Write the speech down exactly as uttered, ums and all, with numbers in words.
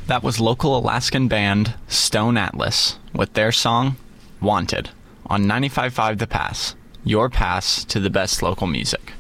That was local Alaskan band Stone Atlas with their song, Wanted, on ninety-five point five The Pass, your pass to the best local music.